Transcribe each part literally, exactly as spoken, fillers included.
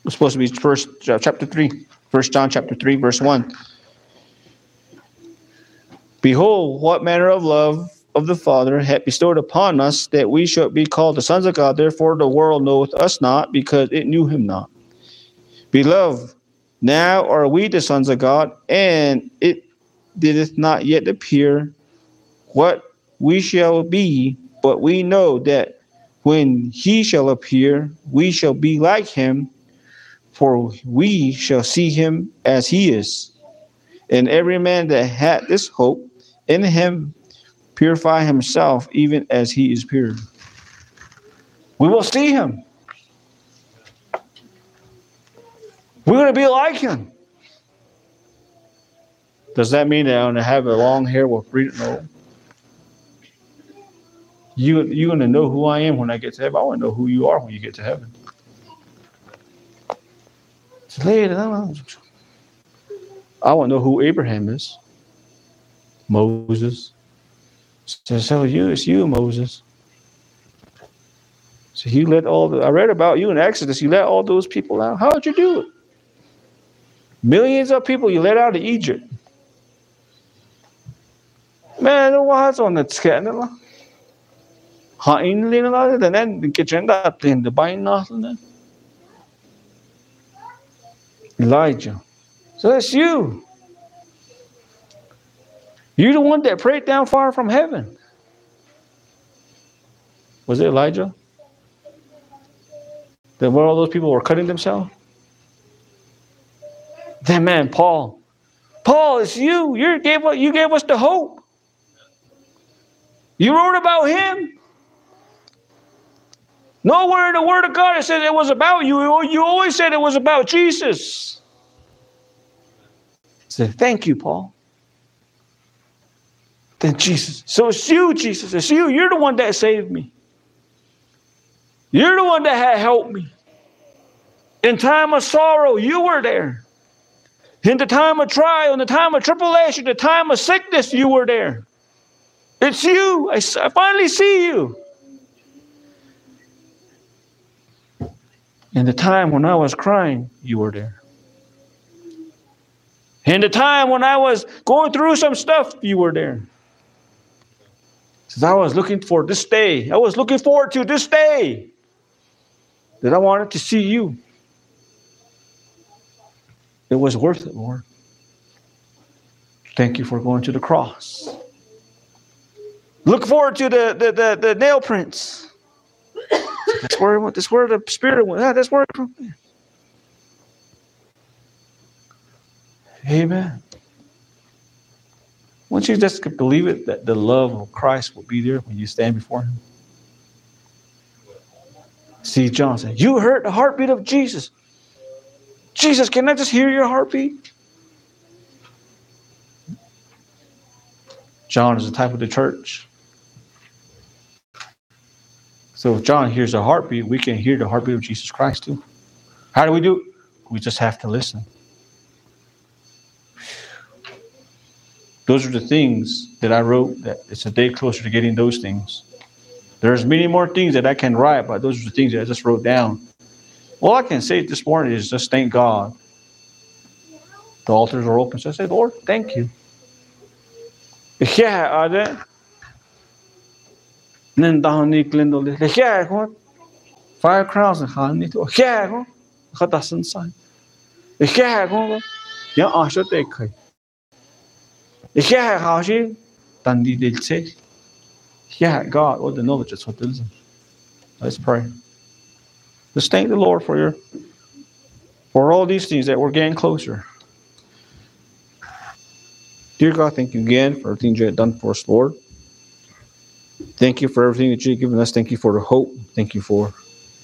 It's supposed to be first chapter three. First John chapter three, verse one. Behold, what manner of love of the Father hath bestowed upon us, that we should be called the sons of God. Therefore the world knoweth us not, because it knew him not. Beloved, now are we the sons of God, and it dideth not yet appear what we shall be, but we know that when he shall appear, we shall be like him, for we shall see him as he is. And every man that hath this hope in him purify himself, even as he is pure. We will see him. We're going to be like him. Does that mean that I'm going to have a long hair with freedom? No. You, you're going to know who I am when I get to heaven. I want to know who you are when you get to heaven. So later, I want to know who Abraham is. Moses. So, so you, it's you, Moses. So you let all the, I read about you in Exodus, you let all those people out. How did you do it? Millions of people you let out of Egypt. Man, det var sånn et skjæne da. Ha innlignet da, den er ikke kjent at den er beina. Elijah. So that's you. You're the one that prayed down far from heaven. Was it Elijah? That where all those people were cutting themselves? That man, Paul. Paul, it's you. You gave, you gave us the hope. You wrote about him. Nowhere in the Word of God it said it was about you. You always said it was about Jesus. I said, thank you, Paul. Then Jesus. So it's you, Jesus. It's you. You're the one that saved me. You're the one that had helped me. In time of sorrow, you were there. In the time of trial, in the time of tribulation, the time of sickness, you were there. It's you. I, I finally see you. In the time when I was crying, you were there. In the time when I was going through some stuff, you were there. Because I was looking for this day. I was looking forward to this day. That I wanted to see you. It was worth it, Lord. Thank you for going to the cross. Look forward to the, the, the, the nail prints. That's where, that's where the Spirit went. That's where it went. Amen. Once you just believe it, that the love of Christ will be there when you stand before him. See, John said, you heard the heartbeat of Jesus. Jesus, can I just hear your heartbeat? John is the type of the church. So if John hears the heartbeat, we can hear the heartbeat of Jesus Christ too. How do we do it? We just have to listen. Those are the things that I wrote, that it's a day closer to getting those things. There's many more things that I can write, but those are the things that I just wrote down. All I can say this morning is just thank God. The altars are open. So I say, Lord, thank you. Yeah, are they? Five crowns and honey. Yeah, I doesn't sign. Yeah, yeah, I should take it. Yeah, how she? Dandi did say. Yeah, God, what the knowledge is what it is. Let's pray. Let's thank the Lord for your for all these things that we're getting closer. Dear God, thank you again for everything you have done for us, Lord. Thank you for everything that you've given us. Thank you for the hope. Thank you for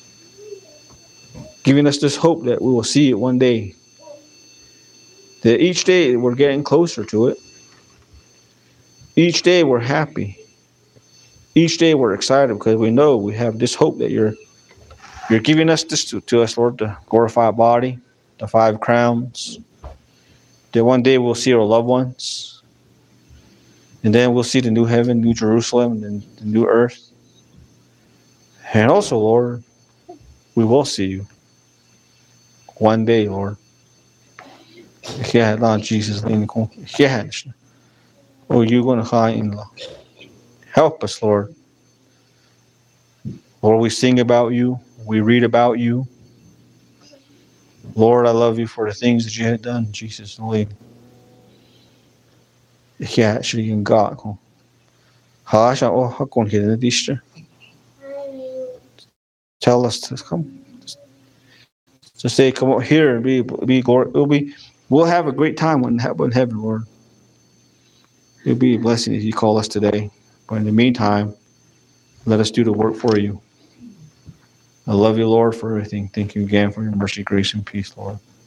giving us this hope that we will see it one day. That each day we're getting closer to it. Each day we're happy. Each day we're excited because we know we have this hope that you're you're giving us this to, to us, Lord, the glorified body, the five crowns. That one day we'll see our loved ones. And then we'll see the new heaven, new Jerusalem, and the new earth. And also, Lord, we will see you. One day, Lord. Yeah, Lord Jesus. Yeah. Oh, you're going to hide in love. Help us, Lord. Lord, we sing about you. We read about you. Lord, I love you for the things that you had done, Jesus. Lord. Yeah, actually, in God. Tell us to come. To say, come out here and be be glory. It'll be, we'll have a great time when in heaven, Lord. It'll be a blessing if you call us today. But in the meantime, let us do the work for you. I love you, Lord, for everything. Thank you again for your mercy, grace, and peace, Lord.